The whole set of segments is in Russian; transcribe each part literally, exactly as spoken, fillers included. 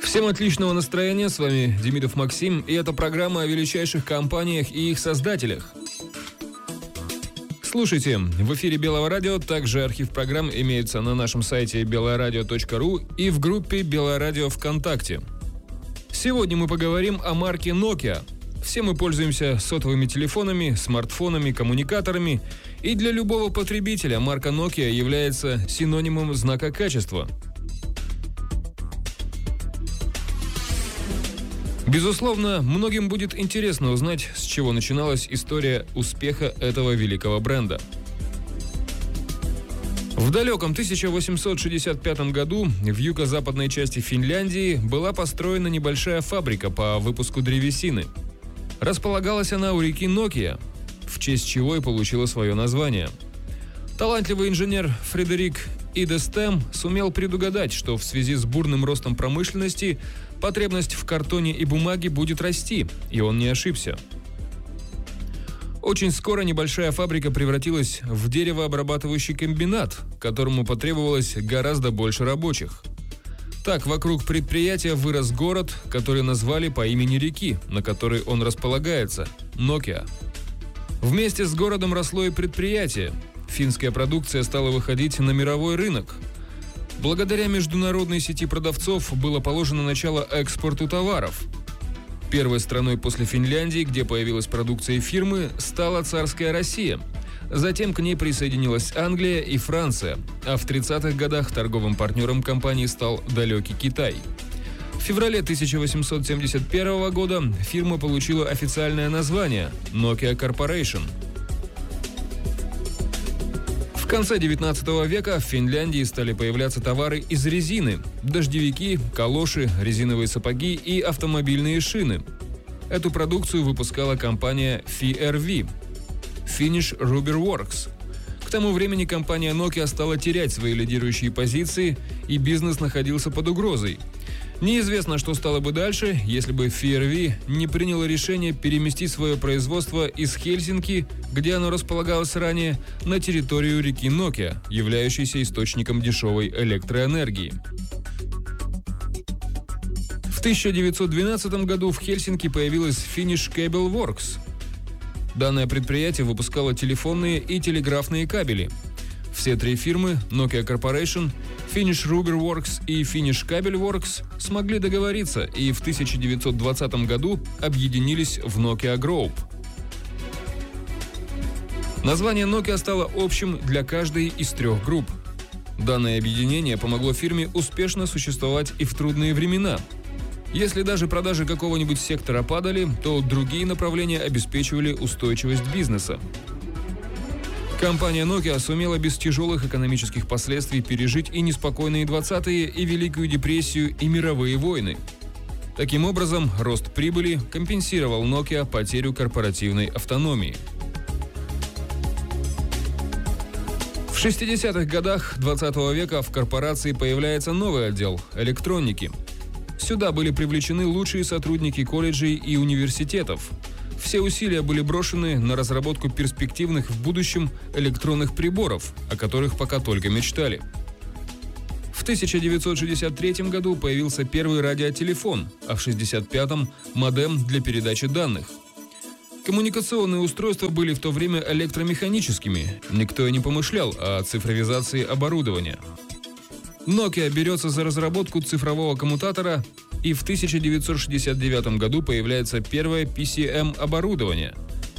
Всем отличного настроения, с вами Демидов Максим, и это программа о величайших компаниях и их создателях. Слушайте, в эфире Белого радио, также архив программ имеется на нашем сайте белорадио точка ру и в группе Белое радио ВКонтакте. Сегодня мы поговорим о марке Nokia. Все мы пользуемся сотовыми телефонами, смартфонами, коммуникаторами, и для любого потребителя марка Nokia является синонимом знака качества. Безусловно, многим будет интересно узнать, с чего начиналась история успеха этого великого бренда. В далеком тысяча восемьсот шестьдесят пятом году в юго-западной части Финляндии была построена небольшая фабрика по выпуску древесины. Располагалась она у реки Nokia, в честь чего и получила свое название. Талантливый инженер Фредерик Идестем сумел предугадать, что в связи с бурным ростом промышленности потребность в картоне и бумаге будет расти, и он не ошибся. Очень скоро небольшая фабрика превратилась в деревообрабатывающий комбинат, которому потребовалось гораздо больше рабочих. Так, вокруг предприятия вырос город, который назвали по имени реки, на которой он располагается – Nokia. Вместе с городом росло и предприятие. Финская продукция стала выходить на мировой рынок. Благодаря международной сети продавцов было положено начало экспорту товаров. Первой страной после Финляндии, где появилась продукция фирмы, стала царская Россия. Затем к ней присоединилась Англия и Франция, а в тридцатых годах торговым партнером компании стал далекий Китай. В феврале тысяча восемьсот семьдесят первого года фирма получила официальное название – Nokia Corporation. В конце девятнадцатого века в Финляндии стали появляться товары из резины – дождевики, калоши, резиновые сапоги и автомобильные шины. Эту продукцию выпускала компания эф эр ви – Finnish Rubber Works. К тому времени компания Nokia стала терять свои лидирующие позиции, и бизнес находился под угрозой. Неизвестно, что стало бы дальше, если бы эф эр ви не приняло решение переместить свое производство из Хельсинки, где оно располагалось ранее, на территорию реки Nokia, являющейся источником дешевой электроэнергии. В тысяча девятьсот двенадцатом году в Хельсинки появилась Finnish Cable Works. Данное предприятие выпускало телефонные и телеграфные кабели. Все три фирмы – Nokia Corporation, Finnish Rubber Works и Finnish Cable Works – смогли договориться и в тысяча девятьсот двадцатом году объединились в Nokia Group. Название Nokia стало общим для каждой из трех групп. Данное объединение помогло фирме успешно существовать и в трудные времена. Если даже продажи какого-нибудь сектора падали, то другие направления обеспечивали устойчивость бизнеса. Компания Nokia сумела без тяжелых экономических последствий пережить и неспокойные двадцатые, и Великую депрессию, и мировые войны. Таким образом, рост прибыли компенсировал Nokia потерю корпоративной автономии. В шестидесятых годах двадцатого века в корпорации появляется новый отдел – электроники. Сюда были привлечены лучшие сотрудники колледжей и университетов. Все усилия были брошены на разработку перспективных в будущем электронных приборов, о которых пока только мечтали. В тысяча девятьсот шестьдесят третьем году появился первый радиотелефон, а в шестьдесят пятом – модем для передачи данных. Коммуникационные устройства были в то время электромеханическими, никто и не помышлял о цифровизации оборудования. Nokia берется за разработку цифрового коммутатора, и в тысяча девятьсот шестьдесят девятом году появляется первое пи си эм-оборудование.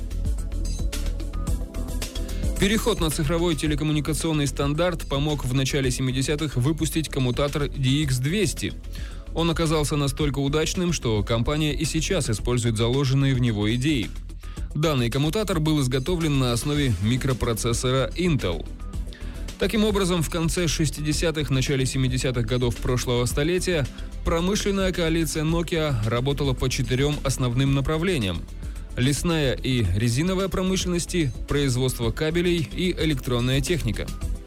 Переход на цифровой телекоммуникационный стандарт помог в начале семидесятых выпустить коммутатор ди икс двести. Он оказался настолько удачным, что компания и сейчас использует заложенные в него идеи. Данный коммутатор был изготовлен на основе микропроцессора Intel. Таким образом, в конце шестидесятых, начале семидесятых годов прошлого столетия промышленная коалиция Nokia работала по четырем основным направлениям: лесная и резиновая промышленности, производство кабелей и электронная техника.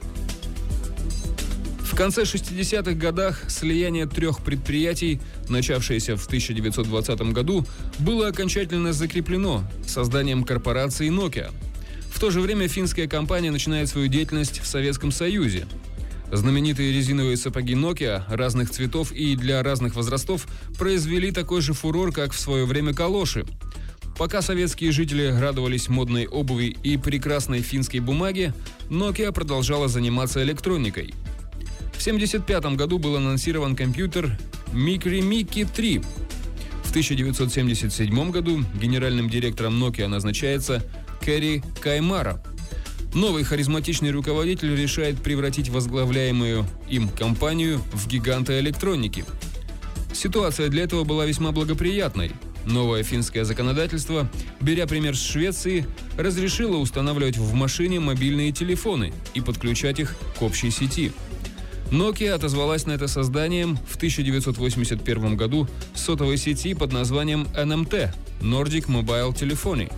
В конце шестидесятых годах слияние трех предприятий, начавшееся в тысяча девятьсот двадцатом году, было окончательно закреплено созданием корпорации Nokia. В то же время финская компания начинает свою деятельность в Советском Союзе. Знаменитые резиновые сапоги Nokia разных цветов и для разных возрастов произвели такой же фурор, как в свое время калоши. Пока советские жители радовались модной обуви и прекрасной финской бумаге, Nokia продолжала заниматься электроникой. В семьдесят пятом году был анонсирован компьютер Micro-Mickey три. В тысяча девятьсот семьдесят седьмом году генеральным директором Nokia назначается Кэри Каймара. Новый харизматичный руководитель решает превратить возглавляемую им компанию в гиганта электроники. Ситуация для этого была весьма благоприятной. Новое финское законодательство, беря пример с Швеции, разрешило устанавливать в машине мобильные телефоны и подключать их к общей сети. Nokia отозвалась на это созданием в тысяча девятьсот восемьдесят первом году сотовой сети под названием эн эм тэ – Nordic Mobile Telephony.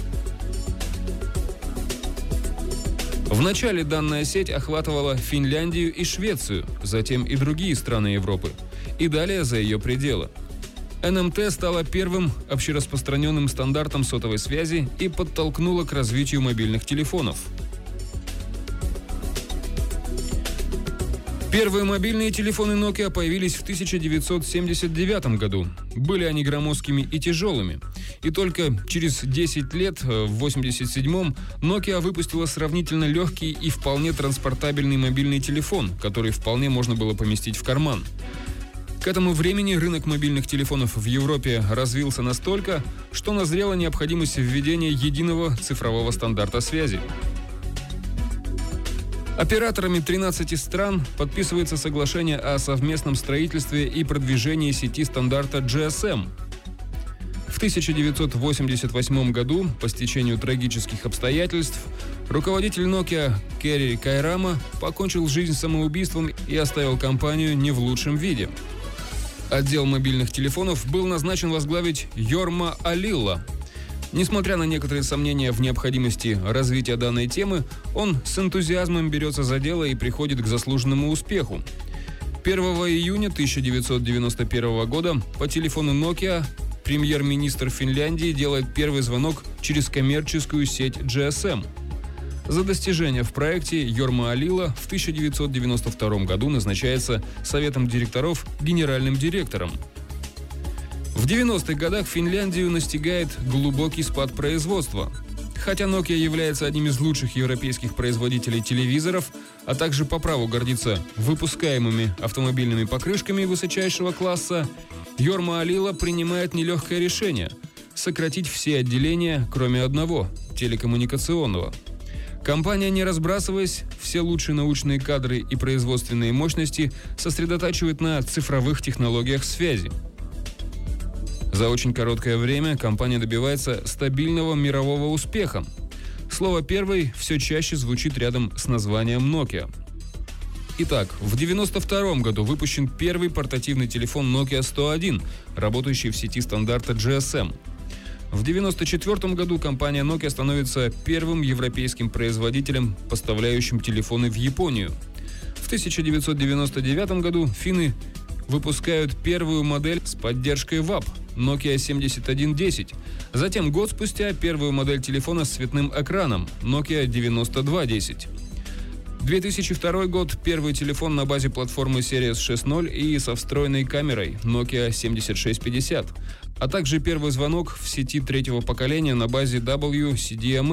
Вначале данная сеть охватывала Финляндию и Швецию, затем и другие страны Европы, и далее за ее пределы. эн эм тэ стала первым общераспространенным стандартом сотовой связи и подтолкнула к развитию мобильных телефонов. Первые мобильные телефоны Nokia появились в тысяча девятьсот семьдесят девятом году. Были они громоздкими и тяжелыми. И только через десять лет, в восемьдесят седьмом, Nokia выпустила сравнительно легкий и вполне транспортабельный мобильный телефон, который вполне можно было поместить в карман. К этому времени рынок мобильных телефонов в Европе развился настолько, что назрела необходимость введения единого цифрового стандарта связи. Операторами тринадцати стран подписывается соглашение о совместном строительстве и продвижении сети стандарта джи эс эм. В тысяча девятьсот восемьдесят восьмом году, по стечению трагических обстоятельств, руководитель Nokia Кэри Кайрама покончил жизнь самоубийством и оставил компанию не в лучшем виде. Отдел мобильных телефонов был назначен возглавить Йорма Алилла. Несмотря на некоторые сомнения в необходимости развития данной темы, он с энтузиазмом берется за дело и приходит к заслуженному успеху. первого июня тысяча девятьсот девяносто первого года по телефону Nokia премьер-министр Финляндии делает первый звонок через коммерческую сеть джи эс эм. За достижения в проекте Йорма Алилла в тысяча девятьсот девяносто втором году назначается советом директоров генеральным директором. В девяностых годах Финляндию настигает глубокий спад производства. Хотя Nokia является одним из лучших европейских производителей телевизоров, а также по праву гордится выпускаемыми автомобильными покрышками высочайшего класса, Йорма Алилла принимает нелегкое решение – сократить все отделения, кроме одного – телекоммуникационного. Компания, не разбрасываясь, все лучшие научные кадры и производственные мощности сосредотачивает на цифровых технологиях связи. За очень короткое время компания добивается стабильного мирового успеха. Слово «первый» все чаще звучит рядом с названием Nokia. Итак, в девяносто втором году выпущен первый портативный телефон Nokia сто один, работающий в сети стандарта джи эс эм. В девяносто четвёртом году компания Nokia становится первым европейским производителем, поставляющим телефоны в Японию. В тысяча девятьсот девяносто девятом году финны выпускают первую модель с поддержкой вап – Nokia семьдесят один десять. Затем год спустя первую модель телефона с цветным экраном – Nokia девяносто два десять. две тысячи второй год – первый телефон на базе платформы Series шесть ноль и со встроенной камерой Nokia семьдесят шесть пятьдесят, а также первый звонок в сети третьего поколения на базе дабл ю си ди эм